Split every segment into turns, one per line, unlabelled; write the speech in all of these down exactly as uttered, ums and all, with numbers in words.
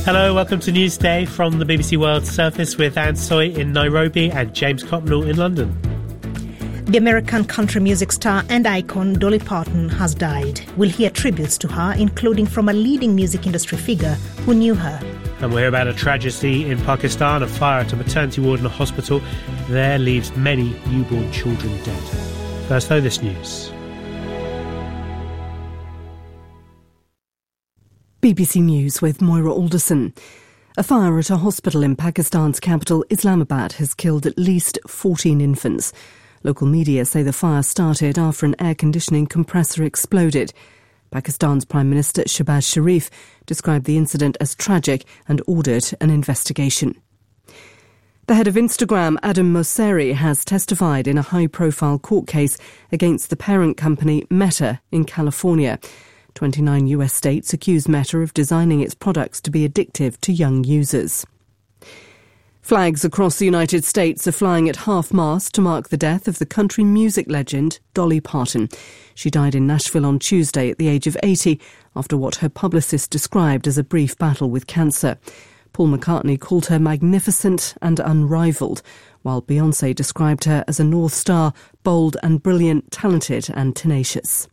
Hello, welcome to Newsday from the B B C World Service with Anne Soy in Nairobi and James Copnell in London.
The American country music star and icon Dolly Parton has died. We'll hear tributes to her, including from a leading music industry figure who knew her.
And we'll hear about a tragedy in Pakistan. A fire at a maternity ward in a hospital there leaves many newborn children dead. First though, this news.
B B C News with Moira Alderson. A fire at a hospital in Pakistan's capital, Islamabad, has killed at least fourteen infants. Local media say the fire started after an air conditioning compressor exploded. Pakistan's Prime Minister Shehbaz Sharif described the incident as tragic and ordered an investigation. The head of Instagram, Adam Mosseri, has testified in a high-profile court case against the parent company Meta in California. twenty-nine U S states accuse Meta of designing its products to be addictive to young users. Flags across the United States are flying at half-mast to mark the death of the country music legend Dolly Parton. She died in Nashville on Tuesday at the age of eighty after what her publicist described as a brief battle with cancer. Paul McCartney called her magnificent and unrivalled, while Beyoncé described her as a North Star, bold and brilliant, talented and tenacious.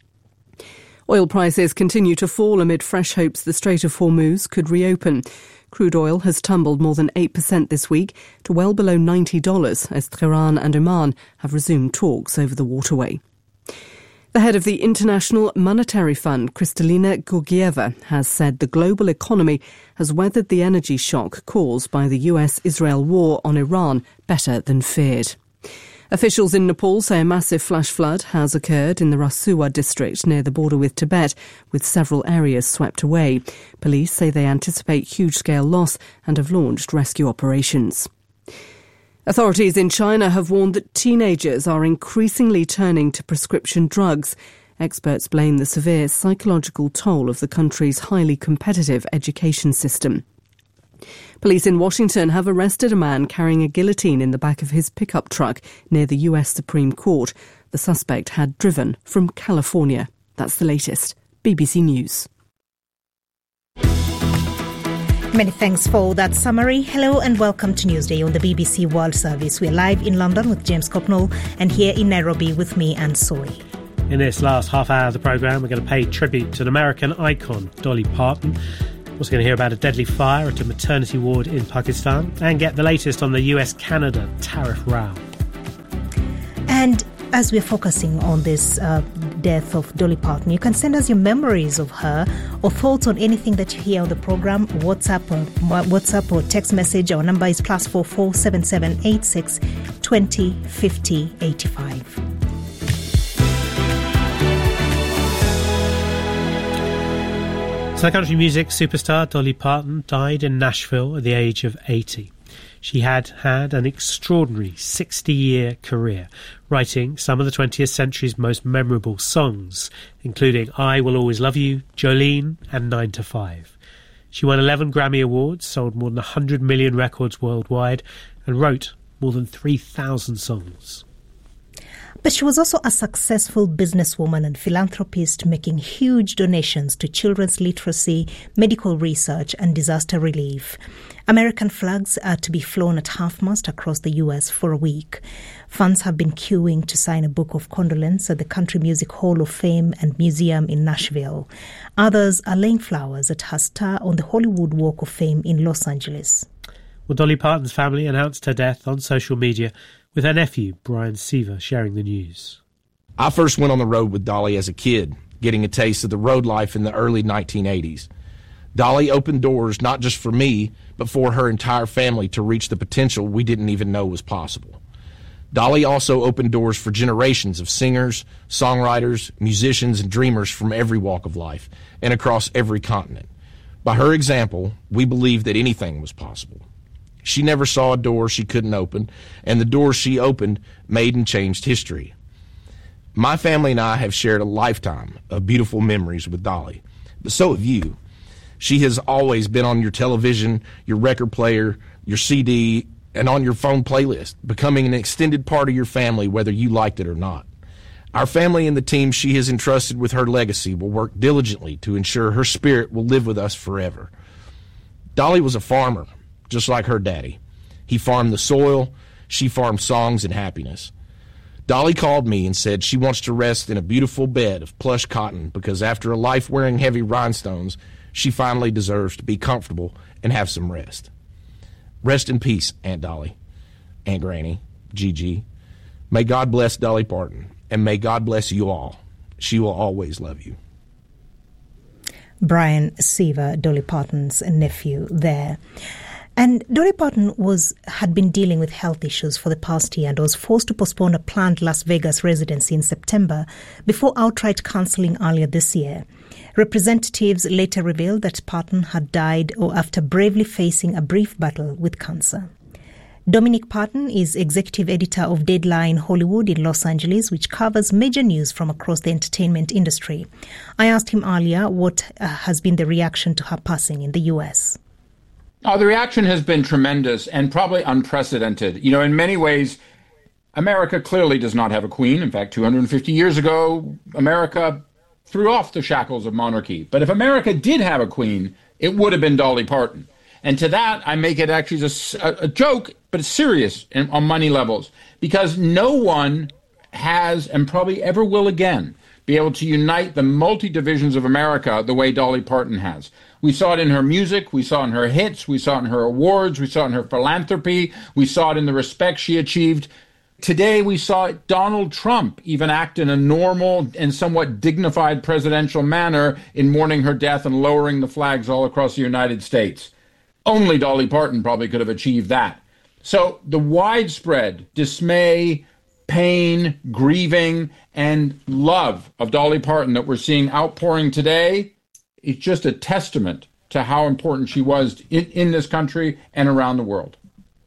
Oil prices continue to fall amid fresh hopes the Strait of Hormuz could reopen. Crude oil has tumbled more than eight percent this week to well below ninety dollars as Tehran and Oman have resumed talks over the waterway. The head of the International Monetary Fund, Kristalina Georgieva, has said the global economy has weathered the energy shock caused by the U S Israel war on Iran better than feared. Officials in Nepal say a massive flash flood has occurred in the Rasuwa district near the border with Tibet, with several areas swept away. Police say they anticipate huge-scale loss and have launched rescue operations. Authorities in China have warned that teenagers are increasingly turning to prescription drugs. Experts blame the severe psychological toll of the country's highly competitive education system. Police in Washington have arrested a man carrying a guillotine in the back of his pickup truck near the U S Supreme Court. The suspect had driven from California. That's the latest. B B C News.
Many thanks for that summary. Hello and welcome to Newsday on the B B C World Service. We're live in London with James Copnell and here in Nairobi with me, Anne Soy.
In this last half hour of the programme, we're going to pay tribute to an American icon, Dolly Parton. We're also going to hear about a deadly fire at a maternity ward in Pakistan and get the latest on the U S Canada tariff row. And as we're focusing on this uh, death of Dolly Parton, you can send us your memories of her or thoughts on anything that you hear on the programme. WhatsApp or WhatsApp or text message. Our number is plus four four seven seven eight six twenty fifty eighty five. So the country music superstar Dolly Parton died in Nashville at the age of eighty. She had had an extraordinary sixty-year career, writing some of the twentieth century's most memorable songs, including I Will Always Love You, Jolene and nine to five. She won eleven Grammy Awards, sold more than one hundred million records worldwide, and wrote more than three thousand songs. But she was also a successful businesswoman and philanthropist, making huge donations to children's literacy, medical research and disaster relief. American flags are to be flown at half-mast across the U S for a week. Fans have been queuing to sign a book of condolence at the Country Music Hall of Fame and Museum in Nashville. Others are laying flowers at her star on the Hollywood Walk of Fame in Los Angeles. Well, Dolly Parton's family announced her death on social media, with her nephew, Brian Seaver, sharing the news.
I first went on the road with Dolly as a kid, getting a taste of the road life in the early nineteen eighties. Dolly opened doors not just for me, but for her entire family to reach the potential we didn't even know was possible. Dolly also opened doors for generations of singers, songwriters, musicians, and dreamers from every walk of life and across every continent. By her example, we believed that anything was possible. She never saw a door she couldn't open, and the doors she opened made and changed history. My family and I have shared a lifetime of beautiful memories with Dolly, but so have you. She has always been on your television, your record player, your C D, and on your phone playlist, becoming an extended part of your family whether you liked it or not. Our family and the team she has entrusted with her legacy will work diligently to ensure her spirit will live with us forever. Dolly was a farmer, just like her daddy. He farmed the soil, she farmed songs and happiness. Dolly called me and said she wants to rest in a beautiful bed of plush cotton because after a life wearing heavy rhinestones, she finally deserves to be comfortable and have some rest. Rest in peace, Aunt Dolly, Aunt Granny, Gigi. May God bless Dolly Parton, and may God bless you all. She will always love you.
Brian Seaver, Dolly Parton's nephew there. And Dolly Parton was had been dealing with health issues for the past year and was forced to postpone a planned Las Vegas residency in September before outright cancelling earlier this year. Representatives later revealed that Parton had died or after bravely facing a brief battle with cancer. Dominic Parton is executive editor of Deadline Hollywood in Los Angeles, which covers major news from across the entertainment industry. I asked him earlier what uh, has been the reaction to her passing in the U S.
Oh, the reaction has been tremendous and probably unprecedented. You know, in many ways, America clearly does not have a queen. In fact, two hundred fifty years ago, America threw off the shackles of monarchy. But if America did have a queen, it would have been Dolly Parton. And to that, I make it actually a, a joke, but it's serious in, on money levels, because no one has and probably ever will again be able to unite the multi-divisions of America the way Dolly Parton has. We saw it in her music, we saw it in her hits, we saw it in her awards, we saw it in her philanthropy, we saw it in the respect she achieved. Today we saw Donald Trump even act in a normal and somewhat dignified presidential manner in mourning her death and lowering the flags all across the United States. Only Dolly Parton probably could have achieved that. So the widespread dismay, pain, grieving, and love of Dolly Parton that we're seeing outpouring today is just a testament to how important she was in, in this country and around the world.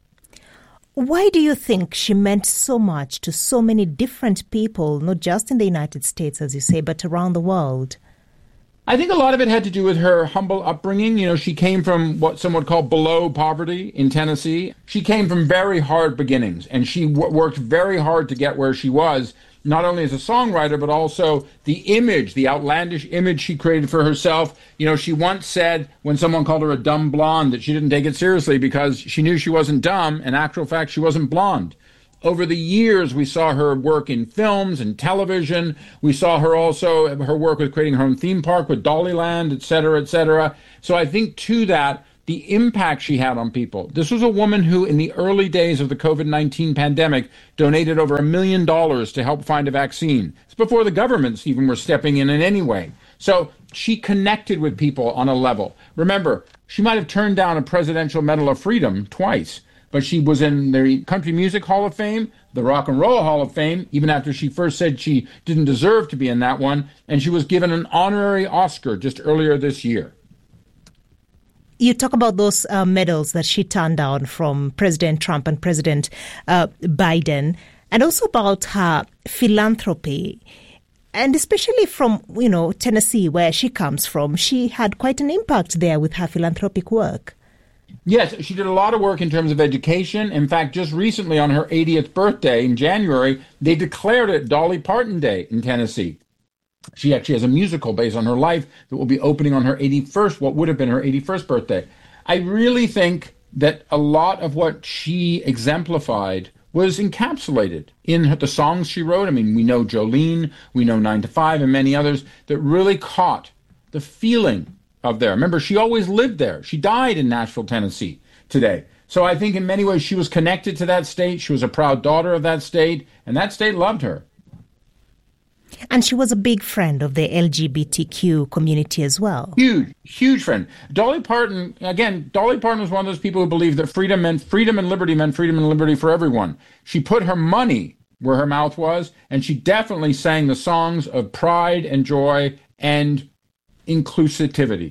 Why do you think she meant so much to so many different people, not just in the United States, as you say, but around the world?
I think a lot of it had to do with her humble upbringing. You know, she came from what some would call below poverty in Tennessee. She came from very hard beginnings, and she w- worked very hard to get where she was, not only as a songwriter, but also the image, the outlandish image she created for herself. You know, she once said when someone called her a dumb blonde that she didn't take it seriously because she knew she wasn't dumb. In actual fact, she wasn't blonde. Over the years, we saw her work in films and television. We saw her also, her work with creating her own theme park with Dollyland, et cetera, et cetera. So I think to that, the impact she had on people. This was a woman who, in the early days of the covid nineteen pandemic, donated over a million dollars to help find a vaccine. It's before the governments even were stepping in in any way. So she connected with people on a level. Remember, she might have turned down a Presidential Medal of Freedom twice, but she was in the Country Music Hall of Fame, the Rock and Roll Hall of Fame, even after she first said she didn't deserve to be in that one, and she was given an honorary Oscar just earlier this year.
You talk about those uh, medals that she turned down from President Trump and President uh, Biden, and also about her philanthropy. And especially from, you know, Tennessee, where she comes from, she had quite an impact there with her philanthropic work.
Yes, she did a lot of work in terms of education. In fact, just recently on her eightieth birthday in January, they declared it Dolly Parton Day in Tennessee. She actually has a musical based on her life that will be opening on her eighty-first, what would have been her eighty-first birthday. I really think that a lot of what she exemplified was encapsulated in her, the songs she wrote. I mean, we know Jolene, we know nine to five, and many others that really caught the feeling of there. Remember, she always lived there. She died in Nashville, Tennessee today. So I think in many ways she was connected to that state. She was a proud daughter of that state, and that state loved her.
And she was a big friend of the L G B T Q community as well.
Huge, huge friend. Dolly Parton, again, Dolly Parton was one of those people who believed that freedom meant freedom and liberty meant freedom and liberty for everyone. She put her money where her mouth was, and she definitely sang the songs of pride and joy and inclusivity.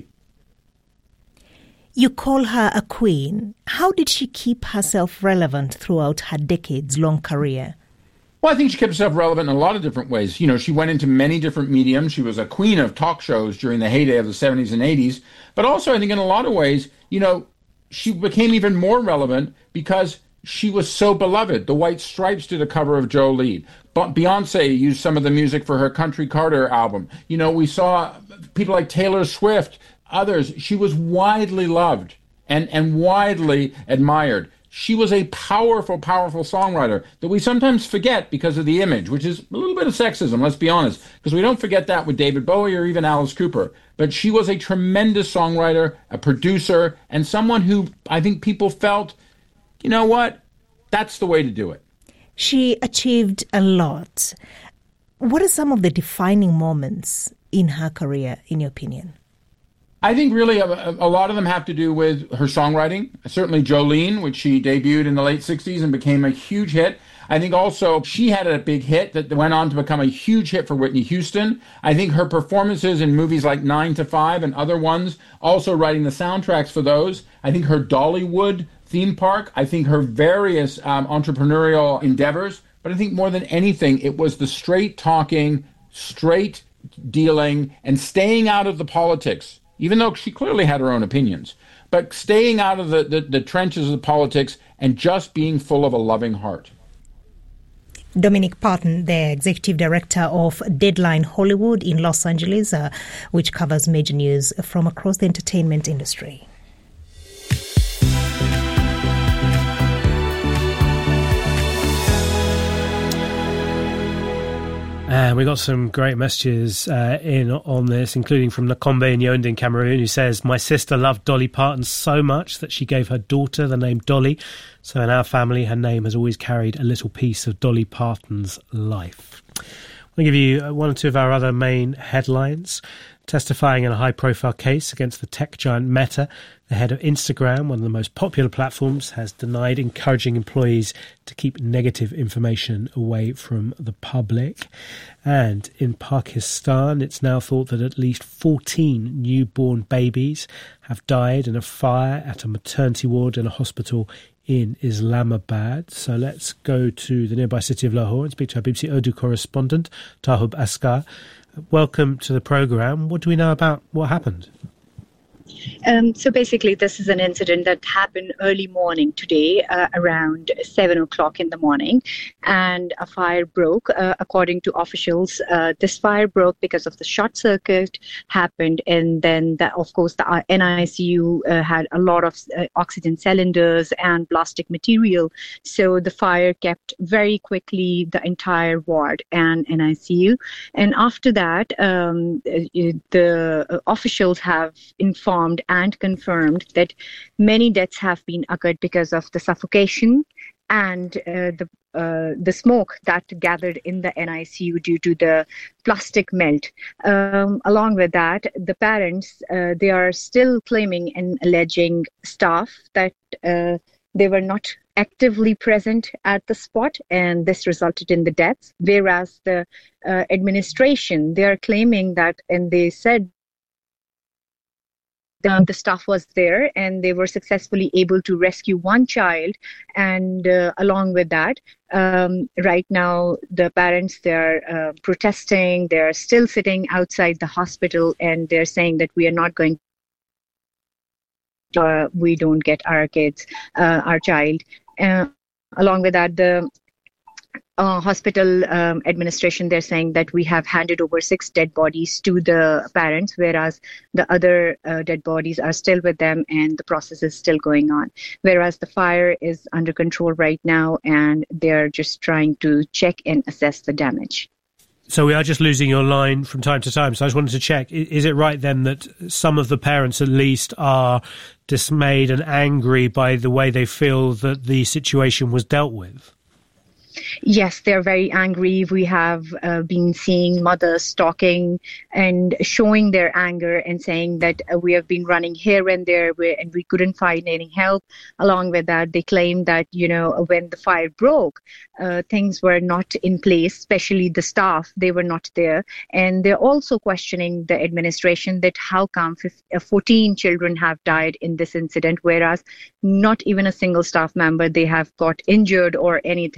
You call her a queen. How did she keep herself relevant throughout her decades-long career?
Well, I think she kept herself relevant in a lot of different ways. You know, she went into many different mediums. She was a queen of talk shows during the heyday of the seventies and eighties. But also, I think in a lot of ways, you know, she became even more relevant because she was so beloved. The White Stripes did a cover of Jolene. Beyonce used some of the music for her Country Carter album. You know, we saw people like Taylor Swift, others. She was widely loved. and, and widely admired. She was a powerful, powerful songwriter that we sometimes forget because of the image, which is a little bit of sexism, let's be honest, because we don't forget that with David Bowie or even Alice Cooper. But she was a tremendous songwriter, a producer, and someone who I think people felt, you know what, that's the way to do it. She
achieved a lot. What are some of the defining moments in her career, in your opinion?
I think really a, a lot of them have to do with her songwriting. Certainly Jolene, which she debuted in the late sixties and became a huge hit. I think also she had a big hit that went on to become a huge hit for Whitney Houston. I think her performances in movies like Nine to Five and other ones, also writing the soundtracks for those. I think her Dollywood theme park. I think her various um, entrepreneurial endeavors. But I think more than anything, it was the straight talking, straight dealing, and staying out of the politics. Even though she clearly had her own opinions, but staying out of the, the, the trenches of the politics and just being full of a loving heart.
Dominic Parton, the executive director of Deadline Hollywood in Los Angeles, uh, which covers major news from across the entertainment industry.
And we got some great messages uh, in on this, including from Nakombe in Yaoundé in Cameroon, who says, my sister loved Dolly Parton so much that she gave her daughter the name Dolly. So in our family, her name has always carried a little piece of Dolly Parton's life. I'll give you one or two of our other main headlines. Testifying in a high-profile case against the tech giant Meta, the head of Instagram, one of the most popular platforms, has denied encouraging employees to keep negative information away from the public. And in Pakistan, it's now thought that at least fourteen newborn babies have died in a fire at a maternity ward in a hospital in Islamabad. So let's go to the nearby city of Lahore and speak to our B B C Urdu correspondent, Tahub Askar. Welcome to the programme. What do we know about what happened?
Um, so basically, this is an incident that happened early morning today, uh, around seven o'clock in the morning, and a fire broke. Uh, according to officials, uh, this fire broke because of the short circuit happened, and then, the, of course, the N I C U uh, had a lot of uh, oxygen cylinders and plastic material. So the fire kept very quickly the entire ward and N I C U. And after that, um, the officials have informed and confirmed that many deaths have been occurred because of the suffocation and uh, the uh, the smoke that gathered in the N I C U due to the plastic melt. Um, along with that, the parents, uh, they are still claiming and alleging staff that uh, they were not actively present at the spot, and this resulted in the deaths. Whereas the uh, administration, they are claiming that, and they said The, the staff was there and they were successfully able to rescue one child. And uh, along with that, um, right now, the parents, they're uh, protesting. They're still sitting outside the hospital and they're saying that we are not going to, uh, we don't get our kids, uh, our child. Uh, along with that, the Uh, hospital um, administration, they're saying that we have handed over six dead bodies to the parents, whereas the other uh, dead bodies are still with them and the process is still going on. Whereas the fire is under control right now and they're just trying to check and assess the damage.
So we are just losing your line from time to time. So I just wanted to check, is it right then that some of the parents at least are dismayed and angry by the way they feel that the situation was dealt with?
Yes, they're very angry. We have uh, been seeing mothers talking and showing their anger and saying that uh, we have been running here and there and we couldn't find any help. Along with that, they claim that, you know, when the fire broke, uh, things were not in place, especially the staff. They were not there. And they're also questioning the administration that how come fourteen children have died in this incident, whereas not even a single staff member, they have got injured or anything.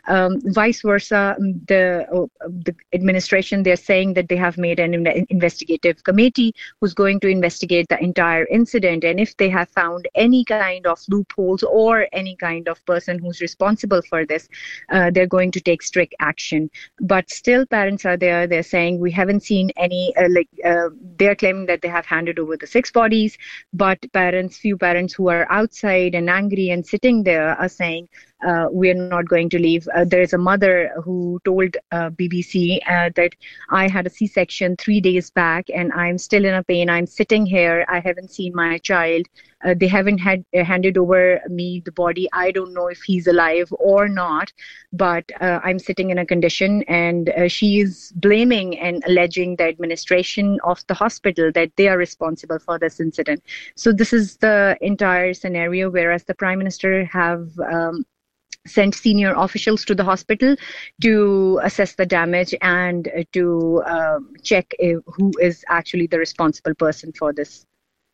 Um, vice versa, the, uh, the administration, they're saying that they have made an in- investigative committee who's going to investigate the entire incident. And if they have found any kind of loopholes or any kind of person who's responsible for this, uh, they're going to take strict action. But still, parents are there. They're saying we haven't seen any, uh, like, uh, they're claiming that they have handed over the six bodies, but parents, few parents who are outside and angry and sitting there are saying, uh, we're not going to leave. Uh, there is a mother who told uh, B B C uh, that I had a C-section three days back and I'm still in a pain. I'm sitting here. I haven't seen my child. Uh, they haven't had uh, handed over me the body. I don't know if he's alive or not, but uh, I'm sitting in a condition, and uh, she is blaming and alleging the administration of the hospital that they are responsible for this incident. So this is the entire scenario, whereas the Prime Minister have um, sent senior officials to the hospital to assess the damage and uh, to uh, check uh, who is actually the responsible person for this.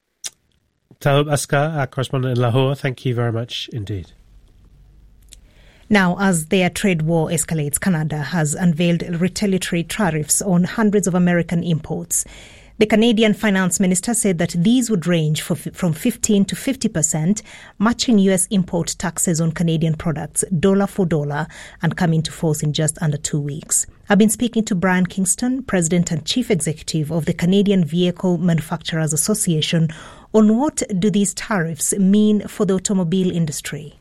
Tahub Askar, our correspondent in Lahore, thank you very much indeed.
Now, as their trade war escalates, Canada has unveiled retaliatory tariffs on hundreds of American imports. The Canadian finance minister said that these would range for, from fifteen to fifty percent, matching U S import taxes on Canadian products, dollar for dollar, and come into force in just under two weeks. I've been speaking to Brian Kingston, President and Chief Executive of the Canadian Vehicle Manufacturers Association, on what do these tariffs mean for the automobile industry.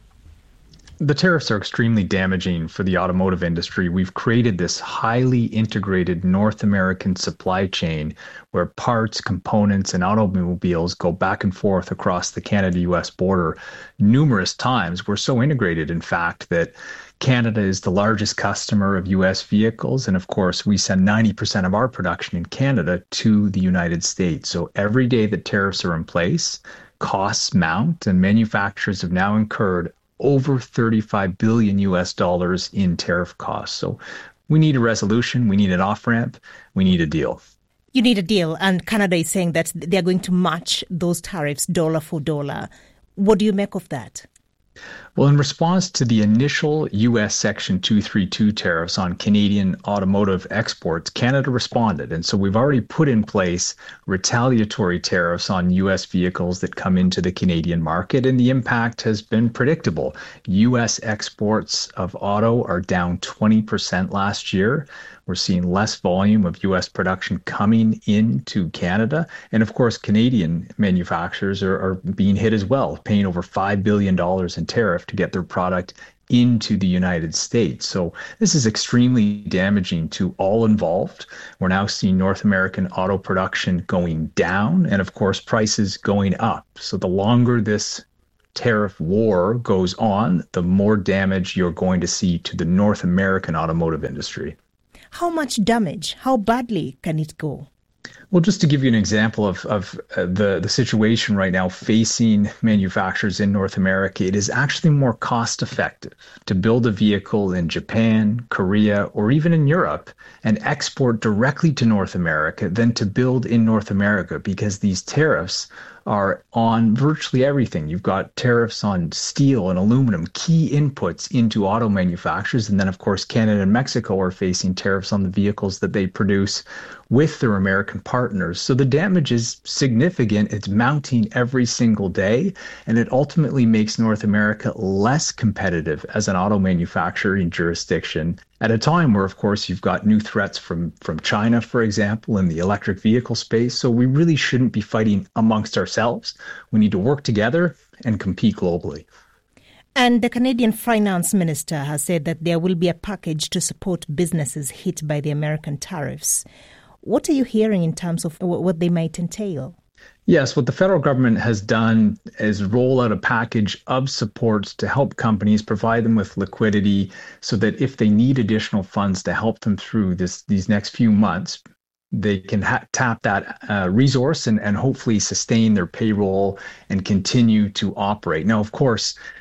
The tariffs are extremely damaging for the automotive industry. We've created this highly integrated North American supply chain where parts, components, and automobiles go back and forth across the Canada-U S border numerous times. We're so integrated, in fact, that Canada is the largest customer of U S vehicles. And of course, we send ninety percent of our production in Canada to the United States. So every day that tariffs are in place, costs mount, and manufacturers have now incurred over thirty-five billion U S dollars in tariff costs. So we need a resolution. We need an off-ramp. We need a deal.
You need a deal. And Canada is saying that they're going to match those tariffs dollar for dollar. What do you make of that?
Well, in response to the initial U S Section two thirty-two tariffs on Canadian automotive exports, Canada responded. And so we've already put in place retaliatory tariffs on U S vehicles that come into the Canadian market, and the impact has been predictable. U S exports of auto are down twenty percent last year. We're seeing less volume of U S production coming into Canada. And of course, Canadian manufacturers are, are being hit as well, paying over five billion dollars in tariff to get their product into the United States. So this is extremely damaging to all involved. We're now seeing North American auto production going down and, of course, prices going up. So the longer this tariff war goes on, the more damage you're going to see to the North American automotive industry.
How much damage? How badly can it go?
Well, just to give you an example of, of uh, the, the situation right now facing manufacturers in North America, it is actually more cost effective to build a vehicle in Japan, Korea, or even in Europe and export directly to North America than to build in North America, because these tariffs are on virtually everything. You've got tariffs on steel and aluminum, key inputs into auto manufacturers. And then, of course, Canada and Mexico are facing tariffs on the vehicles that they produce with their American partners. So the damage is significant. It's mounting every single day, and it ultimately makes North America less competitive as an auto manufacturing jurisdiction at a time where, of course, you've got new threats from, from China, for example, in the electric vehicle space. So we really shouldn't be fighting amongst ourselves. We need to work together and compete globally.
And the Canadian finance minister has said that there will be a package to support businesses hit by the American tariffs. What are you hearing in terms of what they might entail?
Yes, what the federal government has done is roll out a package of supports to help companies, provide them with liquidity so that if they need additional funds to help them through this these next few months, they can ha- tap that uh, resource and, and hopefully sustain their payroll and continue to operate. Now, of course,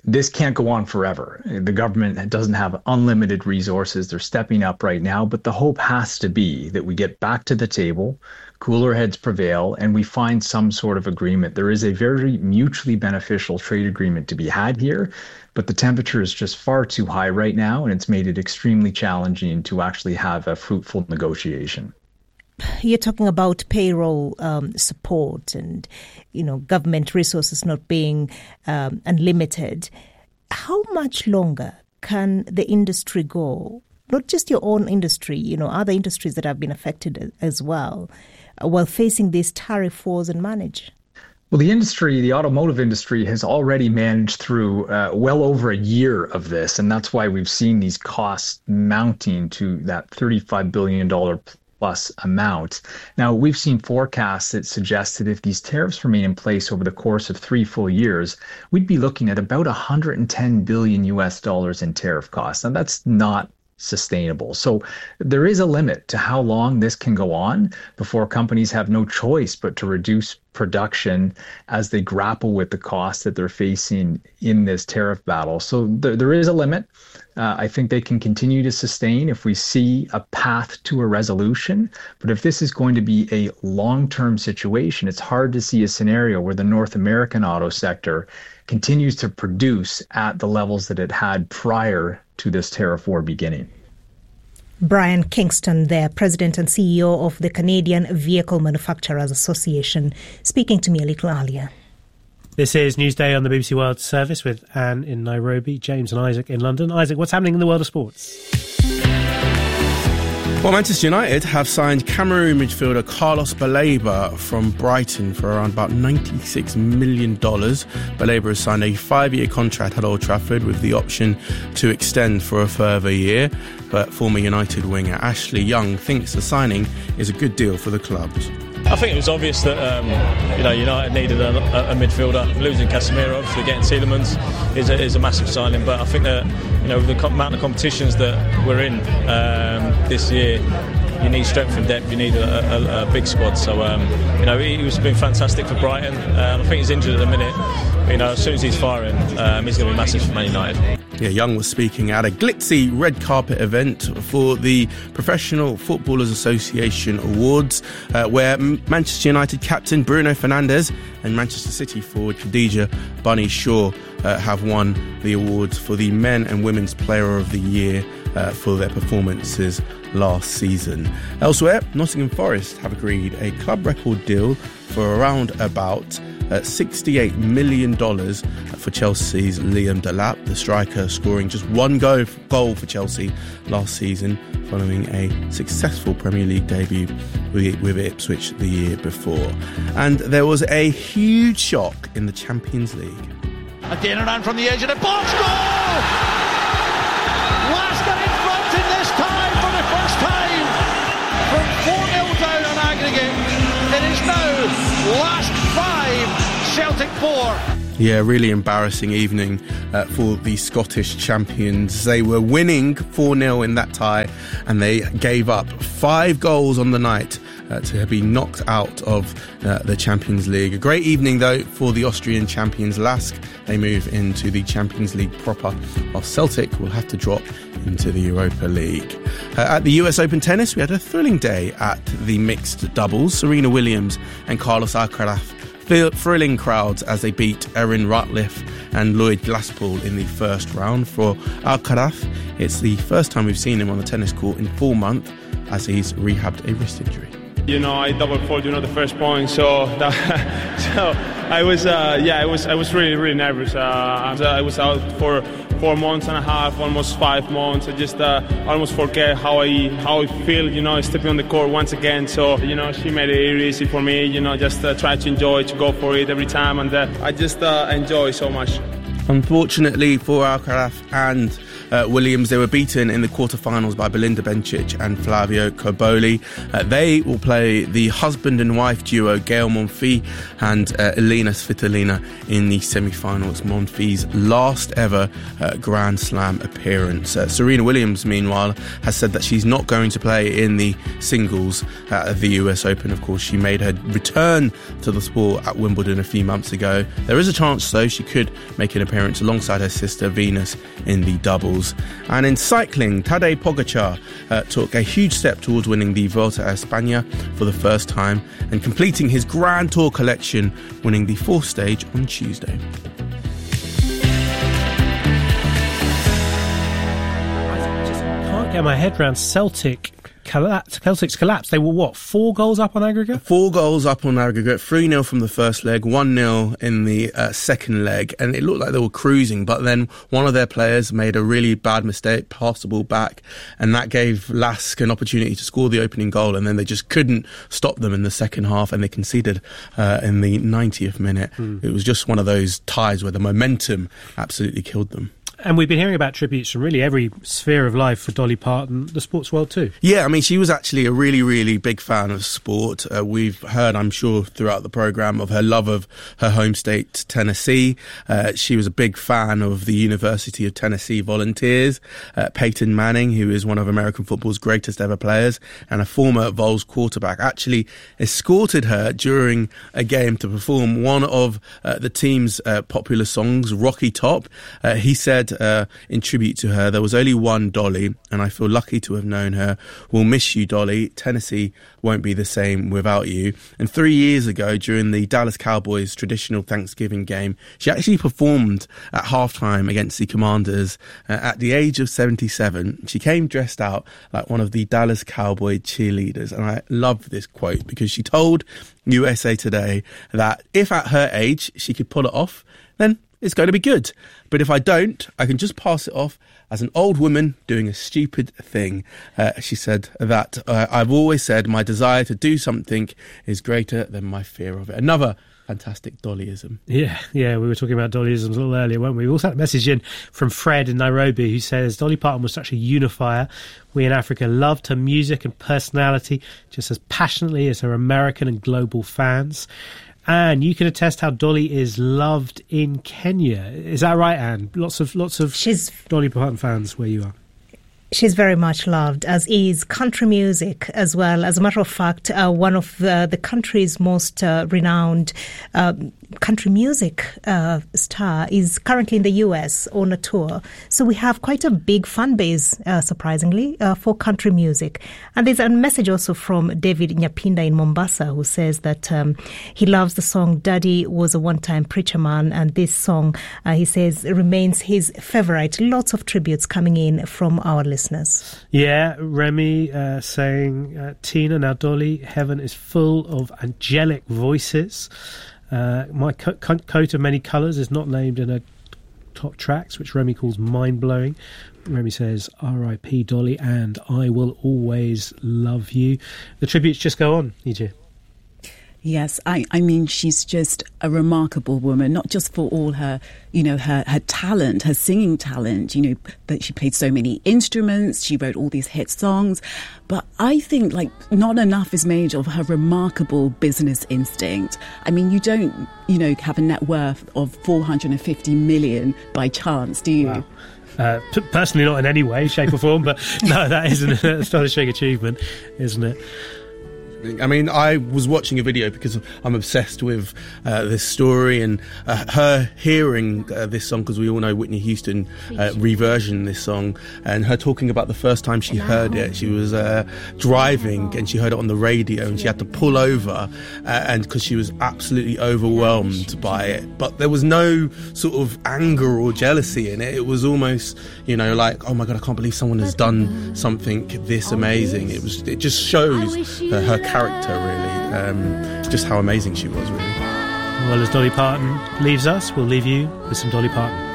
this can't go on forever. The government doesn't have unlimited resources. They're stepping up right now, but the hope has to be that we get back to the table, cooler heads prevail, and we find some sort of agreement. There is a very mutually beneficial trade agreement to be had here, but the temperature is just far too high right now, and it's made it extremely challenging to actually have a fruitful negotiation.
You're talking about payroll um, support and, you know, government resources not being um, unlimited. How much longer can the industry go? Not just your own industry, you know, other industries that have been affected as well, uh, while facing these tariff wars and manage?
Well, the industry, the automotive industry, has already managed through uh, well over a year of this, and that's why we've seen these costs mounting to that thirty-five billion dollars plus amount. Now, we've seen forecasts that suggest that if these tariffs remain in place over the course of three full years, we'd be looking at about one hundred ten billion U S dollars in tariff costs. And that's not sustainable. So there is a limit to how long this can go on before companies have no choice but to reduce production as they grapple with the costs that they're facing in this tariff battle. So there, there is a limit. Uh, I think they can continue to sustain if we see a path to a resolution. But if this is going to be a long-term situation, it's hard to see a scenario where the North American auto sector continues to produce at the levels that it had prior to this tariff war beginning.
Brian Kingston there, President and C E O of the Canadian Vehicle Manufacturers Association, speaking to me a little earlier.
This is Newsday on the B B C World Service with Anne in Nairobi, James and Isaac in London. Isaac, what's happening in the world of sports?
Well, Manchester United have signed Cameroon midfielder Carlos Baleba from Brighton for around about ninety-six million dollars. Baleba has signed a five-year contract at Old Trafford with the option to extend for a further year. But former United winger Ashley Young thinks the signing is a good deal for the clubs.
I think it was obvious that um, you know United needed a, a, a midfielder. Losing Casemiro, obviously getting Tielemans is a, is a massive signing. But I think that you know with the amount of competitions that we're in um, this year, you need strength and depth. You need a, a, a big squad. So um, you know he, he's been fantastic for Brighton. Um, I think he's injured at the minute. But, you know as soon as he's firing, um, he's going to be massive for Man United.
Yeah, Young was speaking at a glitzy red carpet event for the Professional Footballers Association Awards, uh, where Manchester United captain Bruno Fernandes and Manchester City forward Khadija Bunny Shaw uh, have won the awards for the Men and Women's Player of the Year uh, for their performances last season. Elsewhere, Nottingham Forest have agreed a club record deal for around about Uh, sixty-eight million dollars for Chelsea's Liam Delap, the striker scoring just one go, goal for Chelsea last season following a successful Premier League debut with, with Ipswich the year before. And there was a huge shock in the Champions League.
Again around from the edge of the box, goal! Leicester in front in this time for the first time from four nil down on aggregate. It is now last five, Celtic four.
Yeah, really embarrassing evening uh, for the Scottish champions. They were winning four nil in that tie and they gave up five goals on the night uh, to be knocked out of uh, the Champions League. A great evening, though, for the Austrian champions Lask. They move into the Champions League proper, while Celtic will have to drop into the Europa League. Uh, at the U S Open Tennis, we had a thrilling day at the mixed doubles. Serena Williams and Carlos Alcaraz thrilling crowds as they beat Erin Ratliff and Lloyd Glasspool in the first round. For Alcaraz, it's the first time we've seen him on the tennis court in four months as he's rehabbed a wrist injury.
You know, I double fault, you know, the first point, so that, so I was, uh, yeah, I was, I was really, really nervous. Uh, I was out for four months and a half, almost five months. I just uh, almost forget how I, how I feel, you know, stepping on the court once again. So, you know, she made it easy for me, you know, just uh, try to enjoy, to go for it every time, and uh, I just uh, enjoy so much.
Unfortunately for Alcaraz and uh, Williams, they were beaten in the quarterfinals by Belinda Bencic and Flavio Cobolli. Uh, they will play the husband and wife duo Gael Monfils and uh, Elina Svitolina in the semi-finals. Monfils' last ever uh, Grand Slam appearance. Uh, Serena Williams, meanwhile, has said that she's not going to play in the singles at the U S Open. Of course, she made her return to the sport at Wimbledon a few months ago. There is a chance, though, she could make an appearance appearance alongside her sister Venus in the doubles. And in cycling, Tadej Pogačar uh, took a huge step towards winning the Vuelta a España for the first time and completing his Grand Tour collection, winning the fourth stage on Tuesday.
I just can't get my head around Celtic. Collapse, Celtic's collapse. They were, what, four goals up on aggregate?
Four goals up on aggregate, three nil from the first leg, one nil in the uh, second leg, and it looked like they were cruising, but then one of their players made a really bad mistake, passed the ball back, and that gave Lask an opportunity to score the opening goal, and then they just couldn't stop them in the second half, and they conceded uh, in the ninetieth minute. Mm. It was just one of those ties where the momentum absolutely killed them.
And we've been hearing about tributes from really every sphere of life for Dolly Parton, the sports world too.
Yeah, I mean, she was actually a really, really big fan of sport. Uh, we've heard, I'm sure, throughout the programme of her love of her home state, Tennessee. Uh, she was a big fan of the University of Tennessee Volunteers. Uh, Peyton Manning, who is one of American football's greatest ever players and a former Vols quarterback, actually escorted her during a game to perform one of uh, the team's uh, popular songs, Rocky Top. Uh, he said, Uh, in tribute to her, there was only one Dolly, and I feel lucky to have known her. We'll miss you, Dolly. Tennessee won't be the same without you. And three years ago, during the Dallas Cowboys traditional Thanksgiving game, she actually performed at halftime against the Commanders. Uh, at the age of seventy-seven, she came dressed out like one of the Dallas Cowboy cheerleaders. And I love this quote because she told U S A Today that if at her age she could pull it off, then it's going to be good. But if I don't, I can just pass it off as an old woman doing a stupid thing. Uh, she said that uh, I've always said my desire to do something is greater than my fear of it. Another fantastic Dollyism.
Yeah, yeah, we were talking about Dollyisms a little earlier, weren't we? We also had a message in from Fred in Nairobi who says Dolly Parton was such a unifier. We in Africa loved her music and personality just as passionately as her American and global fans. And you can attest how Dolly is loved in Kenya. Is that right, Anne? Lots of lots of
She's,
Dolly Parton fans where you are.
She's very much loved, as is country music as well. As a matter of fact, uh, one of the, the country's most uh, renowned uh, country music uh, star is currently in the U S on a tour. So we have quite a big fan base, uh, surprisingly, uh, for country music. And there's a message also from David Nyapinda in Mombasa who says that um, he loves the song Daddy Was a One-Time Preacher Man. And this song, uh, he says, remains his favourite. Lots of tributes coming in from our listeners.
Yeah, Remy uh, saying, uh, Tina, now Dolly, heaven is full of angelic voices. Uh, my co- co- coat of many colours is not named in her top tracks, which Remy calls mind-blowing. Remy says, R I P Dolly, and I will always love you. The tributes just go on, E J.
Yes, I, I mean, she's just a remarkable woman, not just for all her, you know, her, her talent, her singing talent, you know, that she played so many instruments, she wrote all these hit songs. But I think, like, not enough is made of her remarkable business instinct. I mean, you don't, you know, have a net worth of four hundred fifty million by chance, do you?
Wow. Uh, p- personally, not in any way, shape or form, but no, that is an astonishing achievement, isn't it?
I mean, I was watching a video because I'm obsessed with uh, this story and uh, her hearing uh, this song, because we all know Whitney Houston uh, reversioned this song, and her talking about the first time she heard it. She was uh, driving and she heard it on the radio and she had to pull over uh, and because she was absolutely overwhelmed by it. But there was no sort of anger or jealousy in it. It was almost, you know, like, oh my God, I can't believe someone has done something this amazing. It was. It just shows uh, her character, really, um, just how amazing she was, really.
Well, as Dolly Parton leaves us, we'll leave you with some Dolly Parton.